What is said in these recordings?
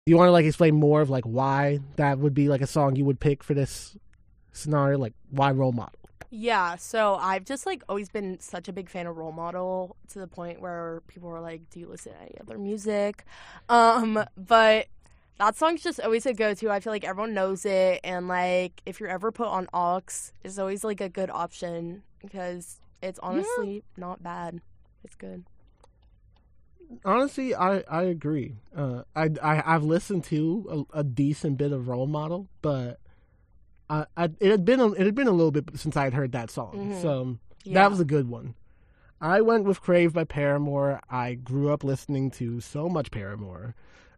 Do you want to like explain more of like why that would be like a song you would pick for this scenario? Like why Role Model? Yeah, so I've just like always been such a big fan of Role Model to the point where people were like, "Do you listen to any other music?" But that song's just always a go-to. I feel like everyone knows it, and like if you're ever put on aux, it's always like a good option because it's honestly not bad. It's good. Honestly, I agree. I've listened to a decent bit of Role Model, but it had been a little bit since I had heard that song, so that was a good one. I went with Crave by Paramore. I grew up listening to so much Paramore.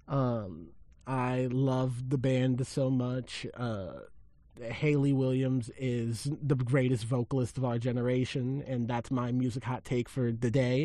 I love the band so much. Hayley Williams is the greatest vocalist of our generation, and that's my music hot take for the day.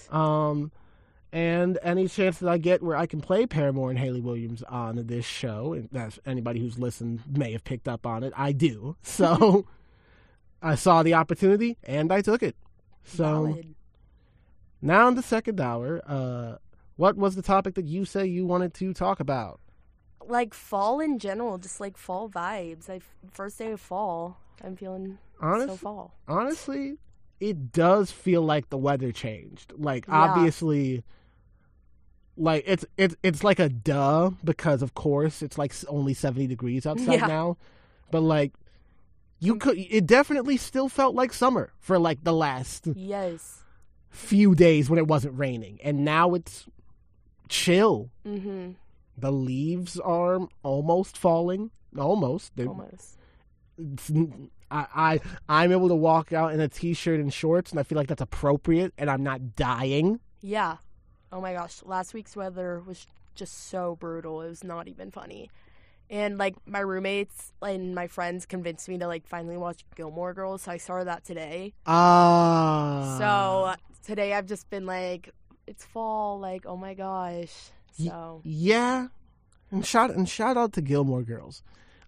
And any chance that I get where I can play Paramore and Hayley Williams on this show, and that's anybody who's listened may have picked up on it, I do. So I saw the opportunity and I took it. So Valid. now in the second hour, what was the topic that you say you wanted to talk about? Like fall in general, just like fall vibes. First day of fall, I'm feeling so fall. Honestly, it does feel like the weather changed. Like Yeah. obviously, like it's like a duh because of course it's like only 70 degrees outside now, but like it definitely still felt like summer for like the last few days when it wasn't raining, and now it's chill. Mm-hmm. The leaves are almost falling. Almost. I'm able to walk out in a t-shirt and shorts, and I feel like that's appropriate, and I'm not dying. Yeah. Oh my gosh. Last week's weather was just so brutal. It was not even funny. And like my roommates and my friends convinced me to like finally watch Gilmore Girls, so I started that today. So today I've just been like, it's fall, like oh my gosh. So yeah. And shout out to Gilmore Girls.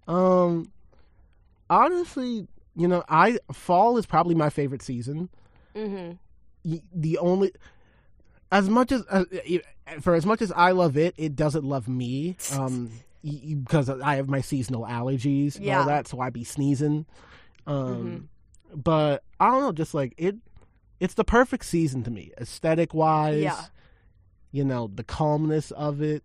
Honestly, fall is probably my favorite season. Mm-hmm. The only as much as I love it, it doesn't love me. Because I have my seasonal allergies and all that, so I be sneezing. But I don't know, just like it's the perfect season to me, aesthetic wise. Yeah. The calmness of it.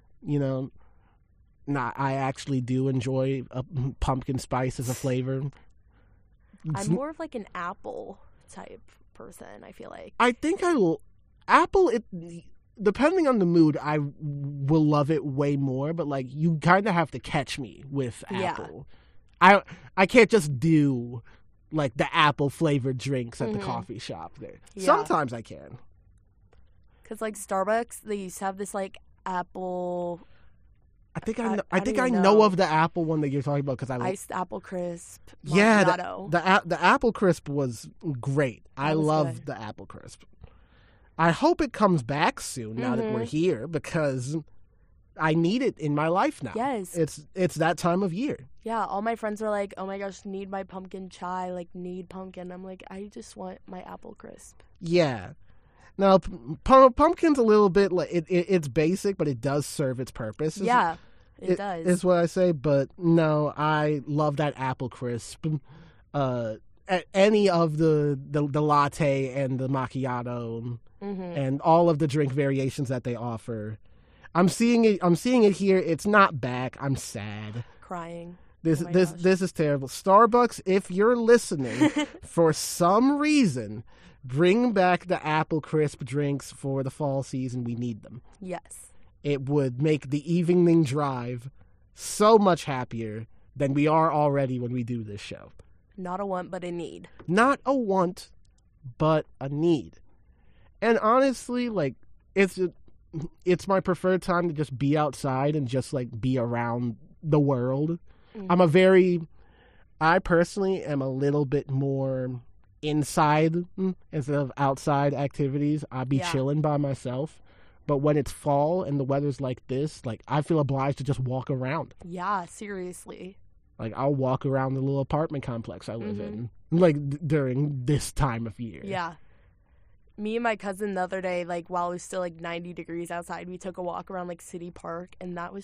I actually do enjoy pumpkin spice as a flavor. I'm more of like an apple type person, I feel like. I think apple, depending on the mood, I will love it way more, but like you kind of have to catch me with apple. I can't just do like the apple flavored drinks at the coffee shop there. Yeah. Sometimes I can. Cuz like Starbucks, they used to have this like apple I think I know of the apple one that you're talking about because I iced apple crisp. Macchiato. Yeah, the apple crisp was great. I love the apple crisp. I hope it comes back soon now that we're here because I need it in my life now. Yes, it's that time of year. Yeah, all my friends are like, "Oh my gosh, need my pumpkin chai, like need pumpkin." I'm like, I just want my apple crisp. Yeah. Now, pumpkin's a little bit like it's basic, but it does serve its purpose. Yeah, it does. Is what I say. But no, I love that apple crisp. Any of the latte and the macchiato and all of the drink variations that they offer. I'm seeing it here. It's not back. I'm sad. Crying. This is terrible. Starbucks, if you're listening, for some reason, bring back the apple crisp drinks for the fall season. We need them. Yes. It would make the evening drive so much happier than we are already when we do this show. Not a want, but a need. Not a want, but a need. And honestly, like, it's my preferred time to just be outside and just, like, be around the world. I personally am a little bit more inside instead of outside activities. I'd be chilling by myself. But when it's fall and the weather's like this, like, I feel obliged to just walk around. Yeah, seriously. Like, I'll walk around the little apartment complex I live in, like, during this time of year. Yeah. Me and my cousin the other day, like, while it was still, like, 90 degrees outside, we took a walk around, like, City Park, and that was